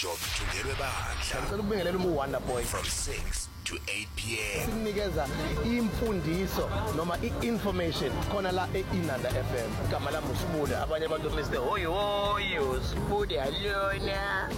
Injob Thungelwe Bandla. Ngicela ukubingelela Wonder Boy From 6 to 8 p.m. Sinikeza imfundiso noma information khona la eInanda FM. Igama lami uSibude, abanye abantu Mr. Hoyo hoyo Sibude alona.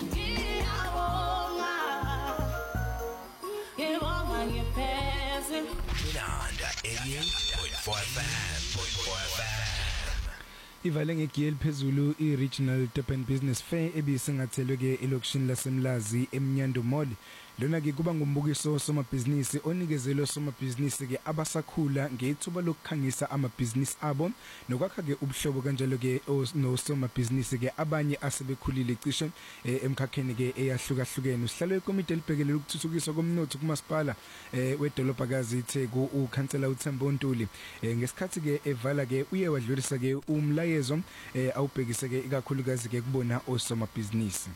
Inanda 88.4 FM. Ivale ngeGL phezulu iRegional Durban Business Fair ebisingathelwe ke elokishini laseMlazi eMnyando Mall. Lona ke kuba ngumbukiso somabhizinisi onikezelwe somabhizinisi ke abasakhula ngethuba lokukhangisa amabhizinisi abo nokwakha ke ubuhlobo kanjalo ke nosomabhizinisi ke abanye asebekhulile cishe emkhakheni ke eyahlukahlukene. Usihlalo wekomiti elibhekelele ukuthuthukiswa komnotho kumasipala wedolobhakazi iTheku uKhansela uThembo Ntuli ngesikhathi ke evala ke uye wadlulisa ke umlayezo awubhekise ke ikakhulukazi ke kubona osomabhizinisi.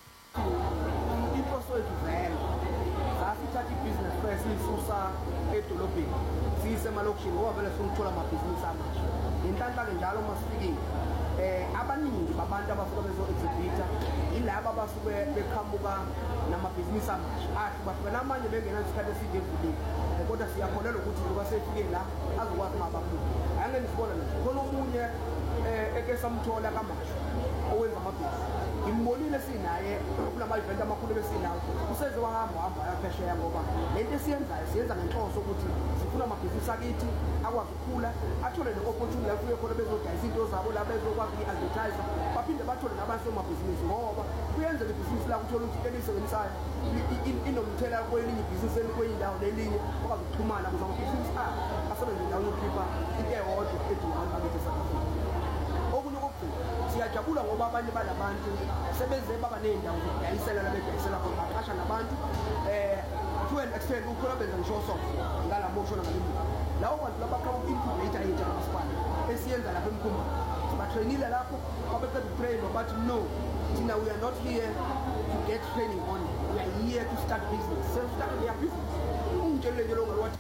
Sithatha business first isusa edolobheni sisemalokishini ngoba vele singithola amabhizinisi amasha. Inhlanhla ke njalo masifikile abaningi babantu abafika bezo exhibita ilabo abasuke beqhamuka namabhizinisi amasha bafika namanje bengena isikhathi eside evulile kodwa siyakholelwa ukuthi ngoba sefike la azokwazi ngabakhulu angeke nisibona nje khona omunye eke samthola kamasha owenza amabhizinisi imbonile sinaye kulama event amakhulu besinawo useze wahamba yaphesheya ngoba lento esiyenzayo siyenza ngenhloso ukuthi sifuna amabhizinisi akithi akwazi ukukhula athole le opportunity lapho khona bezodayisa into zabo la bezokwazi uku-advertise baphinde bathole nabantu bamabhizinisi ngoba kuyenza le business la uthola ukuthi elisebenzisayo inomthelela kwelinye ibhizinisi elikwendawo lelinye okwazi ukuxhumana ukuze amabhizinisi asebenze ndawo yokukhipha into eyodwa eduze bakithi eSouth okunye kokugcina siyajabula ngoba abanye balabantu sebeze baba nendawo zokudayisela labedayisela khona baqasha nabantu to an extent ukhona benza ngisho software ngalamusho nangalimini lawo bantu labaqhamu incubator yethu kamasipala esiyenza lapha emkhumba sibatrainile lapho babeqeda utrain bathi no thina we are not here to get training only, we are here to start business. So start their business umtshelele lo ngalo wathi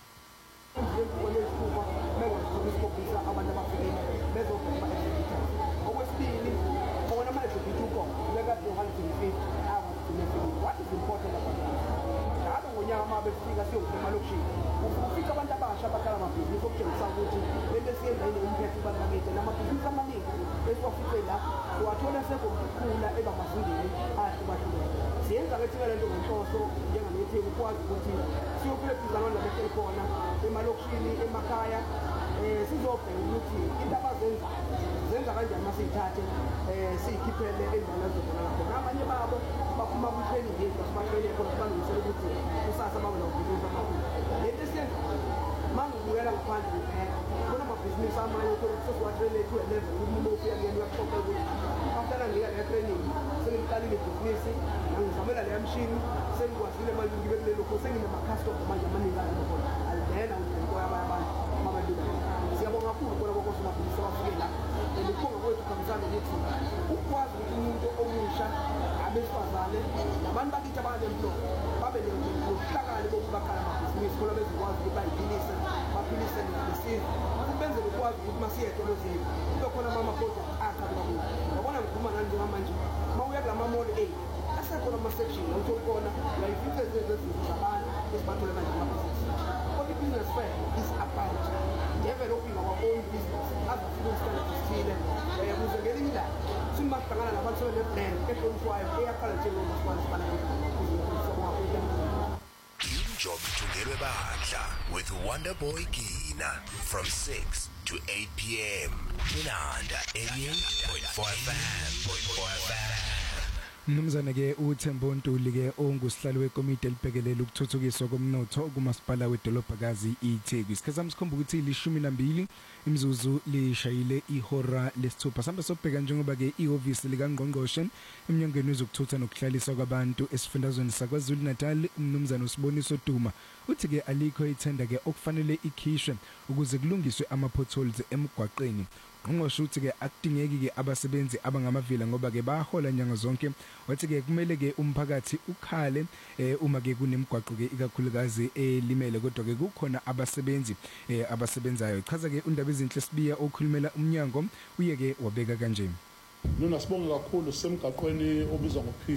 abantu abafike bezobheka exhibitors okwesibili bona manje bituko leka 250 hours to make it. What is important about that? Njalo ngonyaka uma befika siyokhuluma lokishini ufika abantu abasha abaqala amabhizinisi okutshengisa ukuthi lento esiyenza yile impact kubantu namabhizinisi amaningi esiwafike la siwathola sekokukhula ebamazingeni ahlukahlukene. Siyenza ke thina lento ngenhloso njengalethi ukwazi ukuthi siyophile phezulu nabehleli khona emalokishini emakhaya sizobheka ukuthi into abazenzayo zenza kanjani masiyithathe siyikhiphele endlela ezodala khona. Abanye babo baphuma ku-training yethu basibatraining khona sibangisele ukuthi kusasa babe nobhizinisi amakhulu. Lento esiyenza mangibuyela ngaphandle kuphela khona amabhizinisi amanye sesiwatrainele to a level umuntu ufika kuyena uyakuxoxa ukuthi after ngiya le training sengiqalile ibhizinisi ngizamela le machine sengikwazile manje ngibe kulelo kho senginama-customer manje amaningi khona alidena into yabantu amaduka. Siyabonga kakhulu khona kokosomabhizinisi abafike la likhonga kwethu khambisana lithi ukwazi ukuthi umuntu omusha abesifazane nabantu bakithi abanempilo babe nobuhlakani bokubakhala amabhizinisi khona bezokwazi ukuthi bayiphilise baphilise nesizwe benze bekwazi ukuthi masiyedolo zethu kube khona ama-project aqhamuka kuwo. Ngabona ngikhuluma nani njengamanje uma uya kula ma-mall asekhona ama-section uthole khona uyayifica ezinto zabantu esibathole kanje amabhizinisi. What the business fair is about developing our own business as a full standard esithile ukuze ngelinye ilanga simahlangana nabantu sebene-brand ehlonishwayo eyaqala njengomasipala sibana Injob Thungelwe Bandla with Wonder Boy Gina from 6 to 8 p.m. Inanda 88.4 FM. Mnumzana ke uThembo Ntuli ke ongusihlalo wekomiti elibhekelele ukuthuthukiswa komnotho kumasipala wedolobhakazi iTheku. Isikhathi samsikhomba ukuthi 12 imizuzu lishayile ihora lesithupha. Sambe sobheka njengoba ke ioffice likaNgqongqoshe eminyangweni wezokuthutha nokuhlalisa kwabantu esifundazweni saKwaZulu Natal umnumzana uSiboniso Duma uthi ke alikho ithenda ke okufanele ikhishwe ukuze kulungiswe ama-potholes emgwaqeni. Ungosho ukuthi ke akudingeki ke abasebenzi abangamavila ngoba ke bahola nyanga zonke. Wathi ke kumele ke umphakathi ukhale uma ke kunemigwaqo ke ikakhulukazi elimele kodwa ke kukhona abasebenzi abasebenzayo. Chaza ke undaba ezinhle sibiya okhulumela umnyango uye ke wabeka kanje. Nona sibonga kakhulu semgaqweni obizwa ngo